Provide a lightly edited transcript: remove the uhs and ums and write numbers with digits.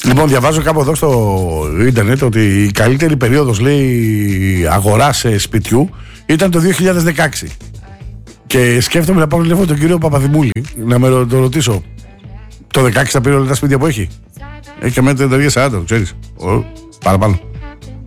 Λοιπόν, διαβάζω κάπου εδώ στο ίντερνετ ότι η καλύτερη περίοδος, λέει, αγοράς σπιτιού ήταν το 2016. Και σκέφτομαι να πάω τηλέφωνο τον κύριο Παπαδημούλη να με το ρωτήσω. Το 16 θα πήρε όλα τα σπίτια που έχει. Έχει και μέτρα εταιρεία 40, ξέρεις. Παραπάνω.